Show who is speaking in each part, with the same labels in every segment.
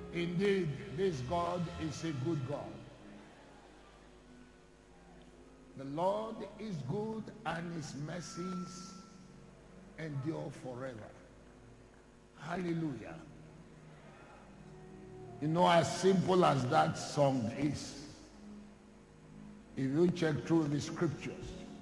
Speaker 1: Indeed, this God is a good God. The Lord is good and his mercies endure forever. Hallelujah. You know, as simple as that song is, if you check through the scriptures,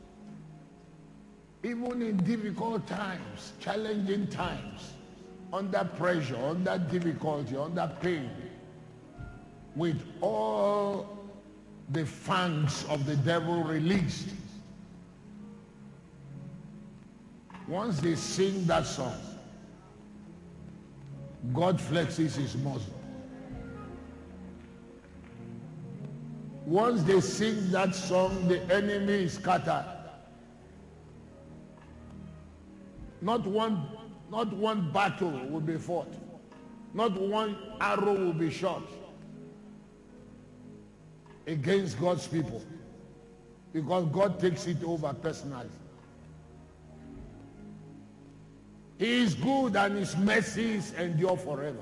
Speaker 1: even in difficult times, challenging times, under pressure, under difficulty, under pain, with all the fangs of the devil released, once they sing that song, God flexes his muscle. Once they sing that song, the enemy is scattered. Not one battle will be fought. Not one arrow will be shot against God's people, because God takes it over personally. He is good and his mercies endure forever.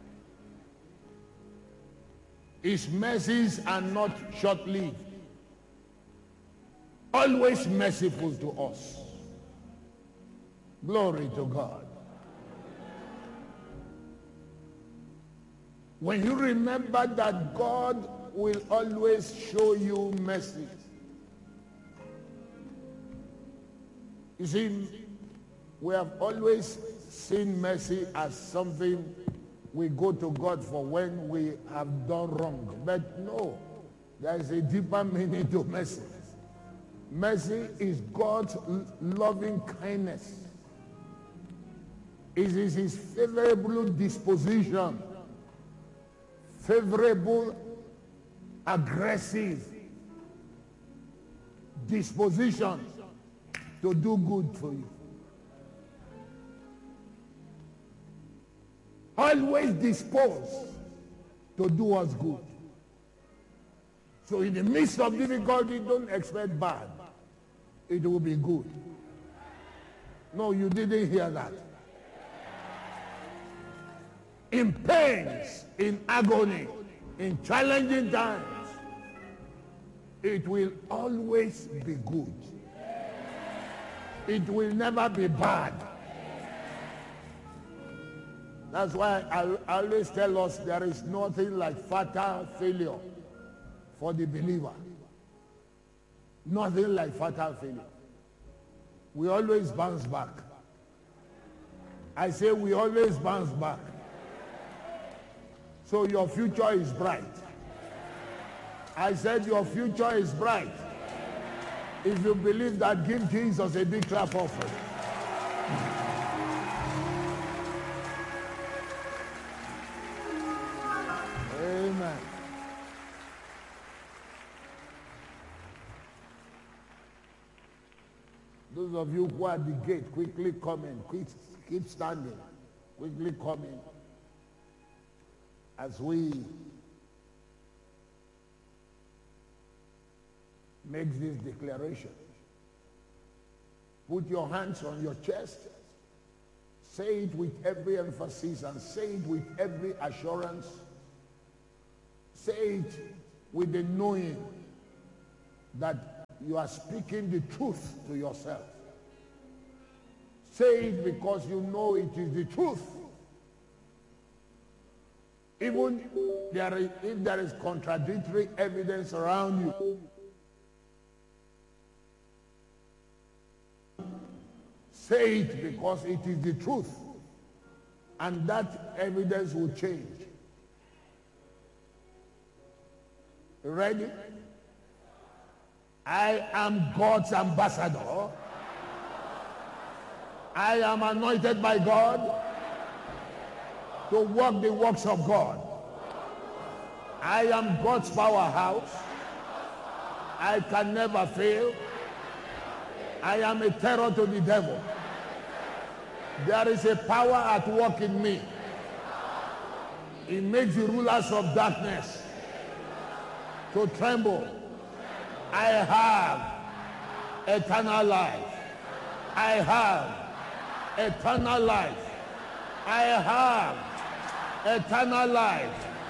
Speaker 1: His mercies are not short-lived. Always merciful to us. Glory to God. When you remember that God will always show you mercy. You see, we have always seen mercy as something we go to God for when we have done wrong. But no, there is a deeper meaning to mercy. Mercy is God's loving kindness. It is his favorable disposition, favorable, aggressive disposition to do good for you. Always disposed to do what's good. So in the midst of difficulty, don't expect bad. It will be good. No, you didn't hear that. In pains, in agony, in challenging times, it will always be good. It will never be bad. That's why I always tell us there is nothing like fatal failure for the believer. Nothing like fatal failure. We always bounce back. I say we always bounce back. So your future is bright. I said your future is bright. If you believe that, give Jesus a big clap offering. Amen. Those of you who are at the gate, quickly come in. Keep standing. Quickly come in. As we make this declaration, put your hands on your chest. Say it with every emphasis and say it with every assurance. Say it with the knowing that you are speaking the truth to yourself. Say it because you know it is the truth. Even if there is contradictory evidence around you, say it because it is the truth, and that evidence will change. Ready? I am God's ambassador. I am anointed by God to work the works of God. I am God's powerhouse. I can never fail. I am a terror to the devil. There is a power at work in me. It makes the rulers of darkness to tremble. I have eternal life. I have eternal life. I have eternal life.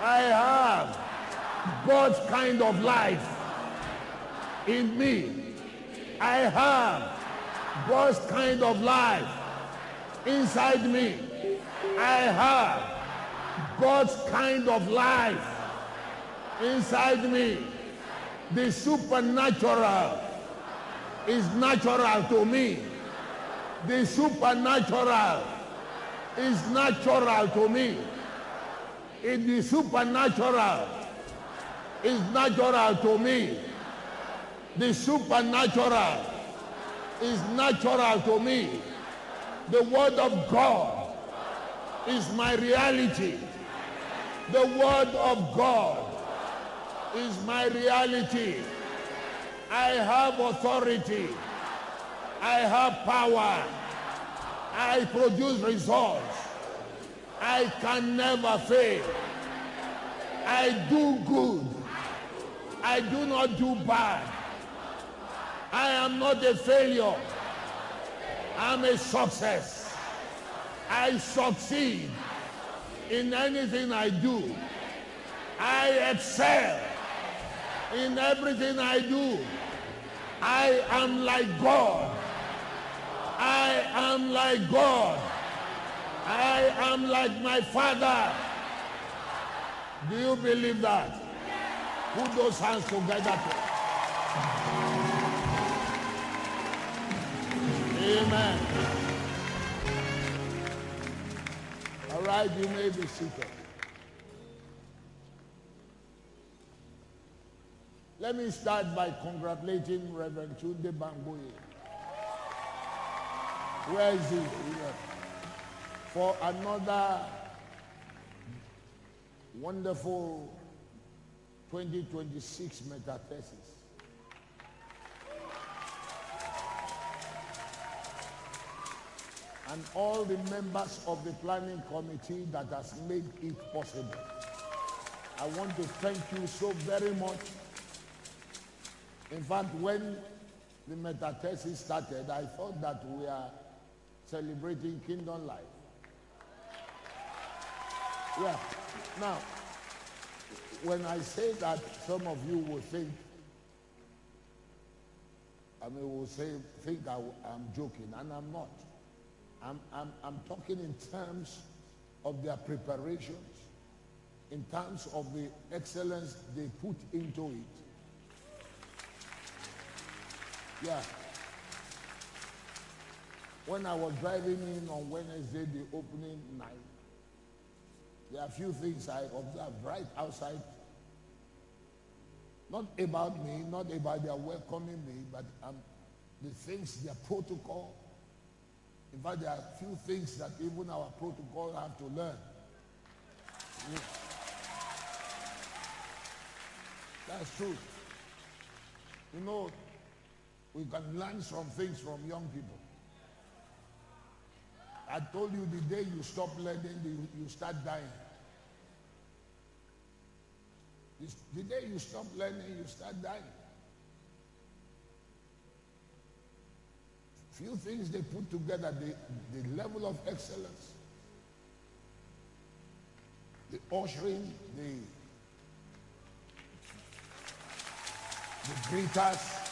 Speaker 1: I have God's kind of life in me. I have God's kind of life inside me. I have God's kind of life inside me. The supernatural is natural to me. The supernatural is natural to me. In the supernatural is natural to me. The supernatural is natural to me. The word of God is my reality. The word of God is my reality. I have authority. I have power. I produce results. I can never fail. I do good. I do not do bad. I am not a failure. I'm a success. I succeed in anything I do. I excel in everything I do. I am like God. I am like God. I am like my Father. Do you believe that? Put those hands together. Amen. All right, you may be seated. Let me start by congratulating Reverend Tunde Bangboye. Where is he? Here. For another wonderful 2026 metathesis. And all the members of the planning committee that has made it possible. I want to thank you so very much. In fact, when the metathesis started, I thought that we are celebrating Kingdom Life. Yeah. Now, when I say that, some of you will think, think I'm joking, and I'm not. I'm talking in terms of their preparations, in terms of the excellence they put into it. Yeah. When I was driving in on Wednesday, the opening night, there are a few things I observed right outside. Not about me, not about their welcoming me, but the things, their protocol. In fact, there are a few things that even our protocol have to learn. Yeah. That's true. You know, we can learn some things from young people. I told you the day you stop learning, you start dying. The day you stop learning, you start dying. Few things they put together, the level of excellence, the ushering, the greeters,